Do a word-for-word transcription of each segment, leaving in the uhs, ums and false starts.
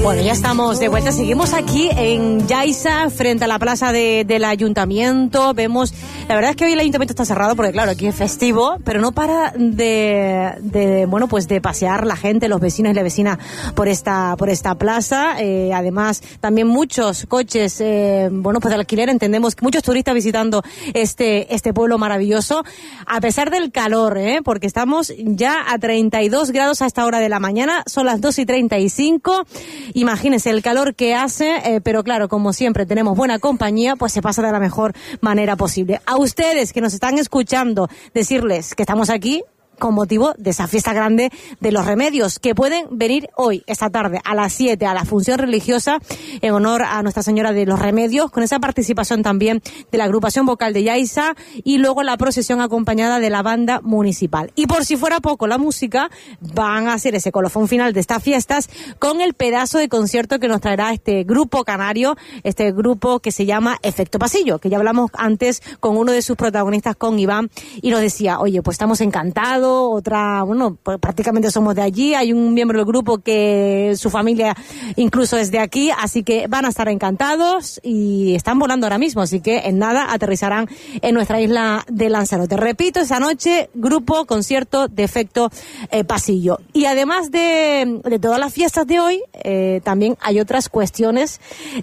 Bueno, ya estamos de vuelta. Seguimos aquí en Yaiza, frente a la plaza de, del ayuntamiento. Vemos, la verdad es que hoy el ayuntamiento está cerrado porque, claro, aquí es festivo, pero no para de, de bueno, pues de pasear la gente, los vecinos y la vecina por esta, por esta plaza. Eh, además, también muchos coches, eh, bueno, pues de alquiler. Entendemos que muchos turistas visitando este, este pueblo maravilloso, a pesar del calor, ¿eh? Porque estamos ya a treinta y dos grados a esta hora de la mañana. Son las dos y treinta y cinco. Imagínense el calor que hace, eh, pero claro, como siempre tenemos buena compañía, pues se pasa de la mejor manera posible. A ustedes que nos están escuchando, decirles que estamos aquí con motivo de esa fiesta grande de los remedios, que pueden venir hoy, esta tarde, a las siete, a la función religiosa en honor a Nuestra Señora de los Remedios, con esa participación también de la agrupación vocal de Yaiza, y luego la procesión acompañada de la banda municipal. Y por si fuera poco la música, van a hacer ese colofón final de estas fiestas con el pedazo de concierto que nos traerá este grupo canario, este grupo que se llama Efecto Pasillo, que ya hablamos antes con uno de sus protagonistas, con Iván, y nos decía, oye, pues estamos encantados. Otra, bueno, pues prácticamente somos de allí, hay un miembro del grupo que su familia incluso es de aquí, así que van a estar encantados y están volando ahora mismo, así que en nada aterrizarán en nuestra isla de Lanzarote. Repito, esa noche, grupo, concierto de Efecto eh, Pasillo. Y además de, de todas las fiestas de hoy, eh, también hay otras cuestiones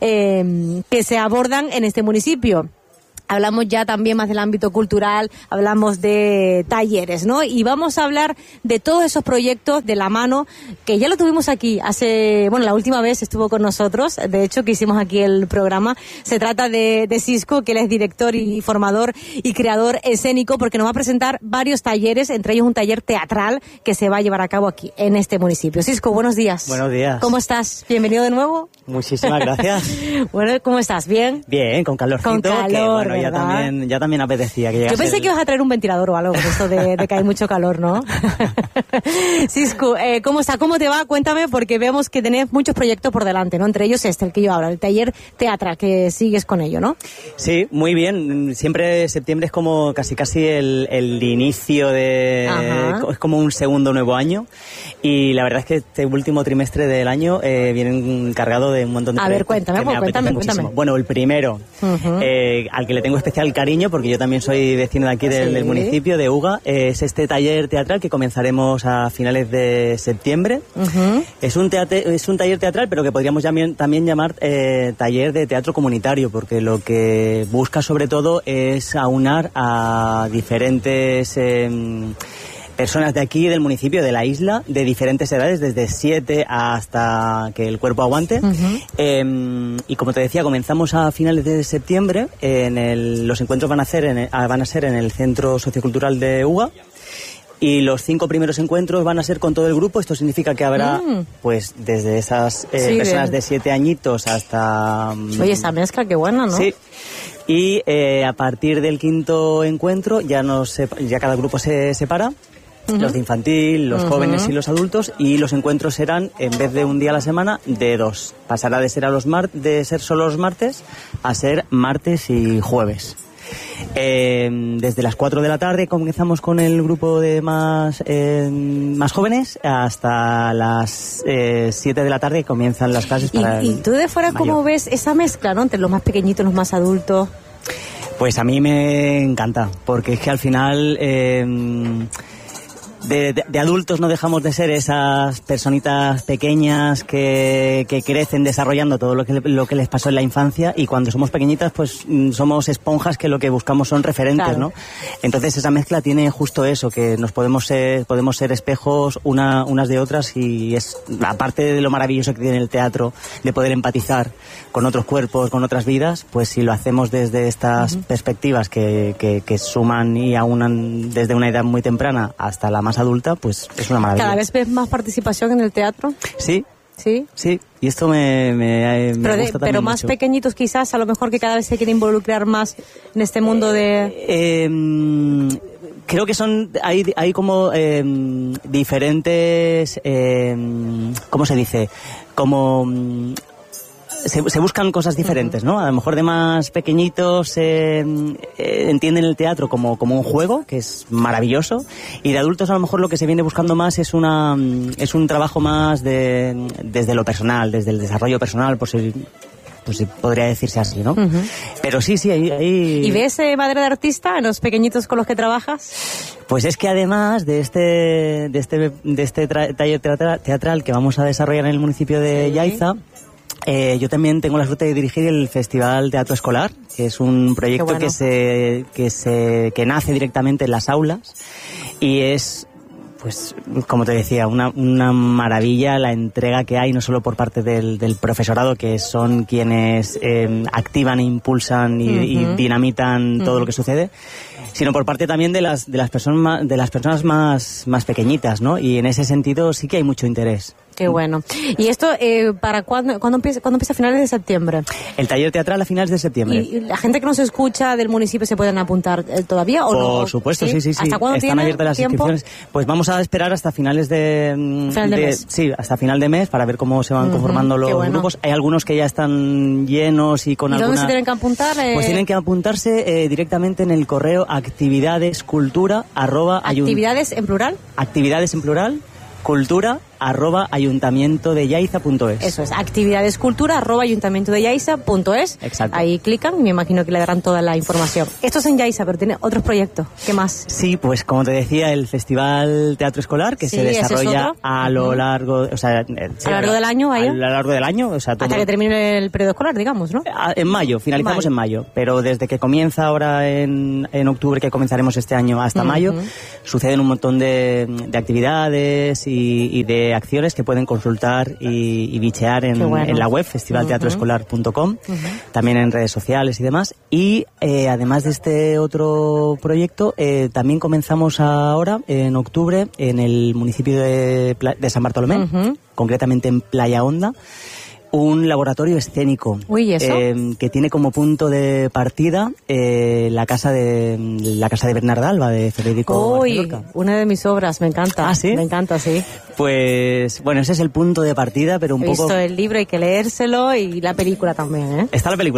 eh, que se abordan en este municipio. Hablamos ya también más del ámbito cultural, hablamos de talleres, ¿no? Y vamos a hablar de todos esos proyectos de la mano, que ya lo tuvimos aquí hace, bueno, la última vez estuvo con nosotros, de hecho, que hicimos aquí el programa. Se trata de, de Cisco, que él es director y formador y creador escénico, porque nos va a presentar varios talleres, entre ellos un taller teatral que se va a llevar a cabo aquí, en este municipio. Cisco, buenos días. Buenos días. ¿Cómo estás? Bienvenido de nuevo. Muchísimas gracias. Bueno, ¿cómo estás? ¿Bien? Bien, con calorcito. Con calor, que, bueno, ya ¿verdad? también, ya también apetecía que llegase. Yo pensé el... que ibas a traer un ventilador o algo, por esto de, de que hay mucho calor, ¿no? Cisco, eh, ¿cómo está? ¿Cómo te va? Cuéntame, porque vemos que tenés muchos proyectos por delante, ¿no? Entre ellos este, el que yo hablo, el taller teatral, que sigues con ello, ¿no? Sí, muy bien. Siempre septiembre es como casi casi el, el inicio de... Ajá. Es como un segundo nuevo año. Y la verdad es que este último trimestre del año eh, viene cargado de un montón de A ver, cuéntame, pues, cuéntame, cuéntame. Bueno, el primero, uh-huh. eh, al que le tengo especial cariño, porque yo también soy vecino de aquí del, sí. del municipio, de Uga, eh, es este taller teatral que comenzaremos a finales de septiembre. Uh-huh. Es un teate, es un taller teatral, pero que podríamos también, también llamar eh, taller de teatro comunitario, porque lo que busca sobre todo es aunar a diferentes... Eh, personas de aquí, del municipio, de la isla, de diferentes edades, desde siete hasta que el cuerpo aguante. Uh-huh. Eh, y como te decía, comenzamos a finales de septiembre. En el, los encuentros van a, hacer en el, van a ser en el Centro Sociocultural de Uga. Y los cinco primeros encuentros van a ser con todo el grupo. Esto significa que habrá, mm. pues, desde esas eh, sí, personas bien. de siete añitos hasta... Oye, esa mezcla, qué buena, ¿no? Sí. Y eh, a partir del quinto encuentro ya, nos, ya cada grupo se separa. Uh-huh. Los de infantil, los uh-huh. jóvenes y los adultos, y los encuentros serán, en vez de un día a la semana, de dos. Pasará de ser a los mar- de ser solo los martes a ser martes y jueves. Eh, desde las cuatro de la tarde comenzamos con el grupo de más eh, más jóvenes hasta las eh, siete de la tarde comienzan las clases para ¿Y, y tú de fuera mayor. cómo ves esa mezcla, ¿no? Entre los más pequeñitos y los más adultos? Pues a mí me encanta, porque es que al final... Eh, De, de, de adultos no dejamos de ser esas personitas pequeñas que, que crecen desarrollando todo lo que, lo que les pasó en la infancia, y cuando somos pequeñitas pues somos esponjas que lo que buscamos son referentes, claro. ¿no? Entonces esa mezcla tiene justo eso, que nos podemos ser, podemos ser espejos una, unas de otras, y es aparte de lo maravilloso que tiene el teatro de poder empatizar con otros cuerpos, con otras vidas, pues si lo hacemos desde estas uh-huh. perspectivas que, que, que suman y aunan desde una edad muy temprana hasta la más adulta, pues es una maravilla. ¿Cada vez ves más participación en el teatro? Sí. ¿Sí? Sí, y esto me, me, me pero de, gusta también Pero más mucho. Pequeñitos quizás, a lo mejor que cada vez se quiere involucrar más en este mundo de... Eh, eh, creo que son, hay, hay como eh, diferentes, eh, ¿cómo se dice? Como... se, se buscan cosas diferentes, ¿no? A lo mejor de más pequeñitos eh, eh, entienden el teatro como, como un juego, que es maravilloso, y de adultos a lo mejor lo que se viene buscando más es una es un trabajo más de desde lo personal, desde el desarrollo personal, por si, pues sí, podría decirse así, ¿no? Uh-huh. Pero sí, sí, ahí... ahí... ¿Y ves eh, madre de artista en los pequeñitos con los que trabajas? Pues es que además de este de este de este tra- taller teatral, teatral que vamos a desarrollar en el municipio de sí. Yaiza, eh, yo también tengo la suerte de dirigir el Festival Teatro Escolar, que es un proyecto bueno. que se que se que nace directamente en las aulas y es, pues, como te decía, una, una maravilla la entrega que hay, no solo por parte del, del profesorado, que son quienes eh, activan e impulsan y, uh-huh. y dinamitan uh-huh. todo lo que sucede, sino por parte también de las de las personas de las personas más más pequeñitas, ¿no? Y en ese sentido sí que hay mucho interés. Qué bueno. ¿Y esto eh, para cuándo, cuándo empieza, cuándo empieza a finales de septiembre? El taller teatral a finales de septiembre. ¿Y la gente que nos escucha del municipio se pueden apuntar eh, todavía o Por no? Por supuesto, sí, sí, sí. ¿Hasta cuándo están abiertas las tiempo? inscripciones? Pues vamos a esperar hasta finales de, final de, de mes. Sí, hasta final de mes para ver cómo se van uh-huh. conformando los bueno. grupos. Hay algunos que ya están llenos y con ¿Y alguna... dónde se tienen que apuntar? Eh... Pues tienen que apuntarse eh, directamente en el correo actividadescultura arroba ¿Actividades ayunt... en plural? Actividades en plural, cultura arroba ayuntamiento de yaiza punto es. Eso es, actividadescultura arroba ayuntamiento de yaiza punto es. Exacto. Ahí clican y me imagino que le darán toda la información. Esto es en Yaiza, pero tiene otros proyectos. ¿Qué más? Sí, pues como te decía, el Festival Teatro Escolar, que sí, se desarrolla es a lo largo, o sea, sí, a lo largo del año, a lo largo del año, o sea, todo... hasta que termine el periodo escolar, digamos, ¿no? En mayo, finalizamos en mayo, en mayo pero desde que comienza ahora en, en octubre, que comenzaremos este año, hasta uh-huh. mayo, suceden un montón de, de actividades y, y de acciones que pueden consultar y, y bichear en, bueno. en la web festival teatro escolar punto com, uh-huh. también en redes sociales y demás. Y eh, además de este otro proyecto, eh, también comenzamos ahora, en octubre, en el municipio de, de San Bartolomé, uh-huh. concretamente en Playa Honda, un laboratorio escénico. Uy, ¿y eso? Eh, que tiene como punto de partida eh, la casa de la casa de Bernarda Alba, de Federico Uy, García Lorca. Una de mis obras, me encanta. ¿Ah, sí? Me encanta, sí. Pues, bueno, ese es el punto de partida, pero un He poco... visto el libro, hay que leérselo, y la película también, ¿eh? Está la película.